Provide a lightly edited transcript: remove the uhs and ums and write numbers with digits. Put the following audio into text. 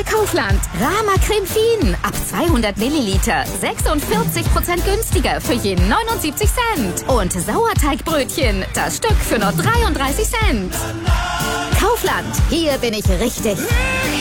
bei Kaufland. Rama Creme Fien ab 200 Milliliter. 46% günstiger für je 79 Cent. Und Sauerteigbrötchen, das Stück für nur 33 Cent. Kaufland, hier bin ich richtig.